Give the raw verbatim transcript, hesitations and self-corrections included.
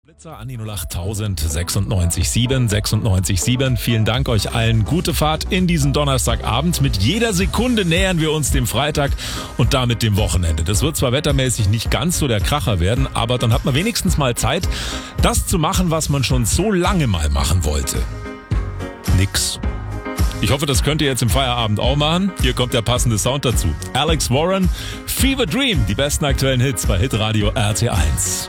Blitzer an die null acht tausend sechsundneunzig sieben sechsundneunzig sieben. Vielen Dank euch allen. Gute Fahrt in diesen Donnerstagabend. Mit jeder Sekunde nähern wir uns dem Freitag und damit dem Wochenende. Das wird zwar wettermäßig nicht ganz so der Kracher werden, aber dann hat man wenigstens mal Zeit, das zu machen, was man schon so lange mal machen wollte. Nix. Ich hoffe, das könnt ihr jetzt im Feierabend auch machen. Hier kommt der passende Sound dazu. Alex Warren, Fever Dream, die besten aktuellen Hits bei Hitradio R T eins.